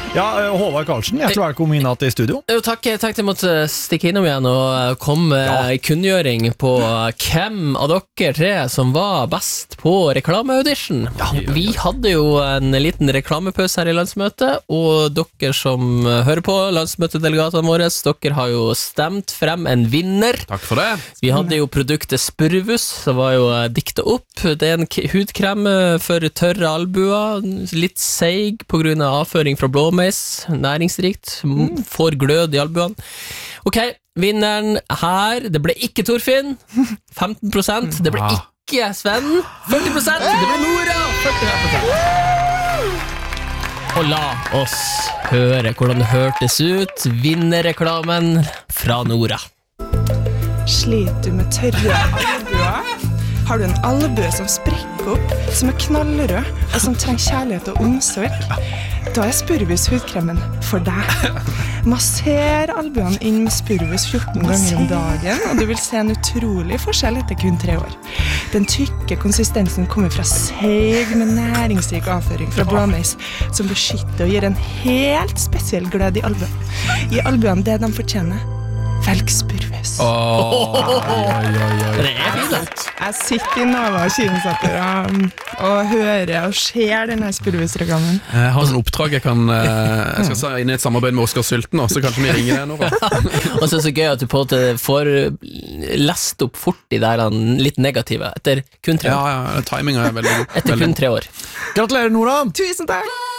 Ja, Håvard Karlsen, jeg tror jeg kom inn i studio. Jo, takk, jeg tenkte jeg måtte stikke innom igjen og komme med kunngjøring på hvem av dere tre som var best på reklameaudition. Vi hadde jo en liten reklamepause her i landsmøtet, og dere som hører på, landsmøtedelegatene våre, dere har jo stemt frem en vinner. Takk for det. Vi hadde jo produktet Spurvus, som var jo diktet opp. Det er en hudkrem for tørre albuer, litt seig på grunn av avføring fra blåmeis, næringsrikt, får glød i albuene. Ok, vinneren her, det ble ikke Torfinn, 15%, det ble ikke Sven, 40%, det ble Nora, 45%. Og la oss høre hvordan det hørtes ut, vinnerreklamen fra Nora. Sliter du med tørre albuer? Har du en albue som sprekker opp, som er knallrød, og som trenger kjærlighet og omsorg? Da er Spurvus hudkremen for deg. Masser albuene inn med Spurvus 14 ganger om dagen, og du vil se en utrolig forskjell etter kun 3 år. Den tykke konsistensen kommer fra seig med næringsrik avføring fra blåmeis, som beskytter og gir en helt spesiell glød i albuen. I albuene det de fortjener. Velg Spurvus. Det er fint, da. Jeg sitter i Nova Kinosenter og hører og ser denne Spurvus-reklamen. Jeg har en oppdrag jeg skal inn i et samarbeid med Oskar Sylten, så kanskje vi ringer det nå. Og så er det så gøy at du på en måte får lest opp fort de der litt negative etter kun 3 år. Ja, timingen er veldig god. Etter kun 3 år. Gratulerer, Nora! Tusen takk!